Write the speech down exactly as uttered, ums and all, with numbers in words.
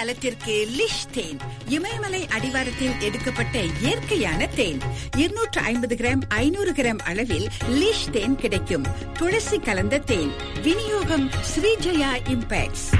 நலத்திற்கு லிஷ் தேன். இமயமலை அடிவாரத்தில் எடுக்கப்பட்ட இயற்கையான தேன். இருநூற்று ஐம்பது கிராம் ஐநூறு கிராம் அளவில் லிஷ் தேன் கிடைக்கும். துளசி கலந்த தேன். விநியோகம் ஸ்ரீஜயா இம்பேக்ட்ஸ்.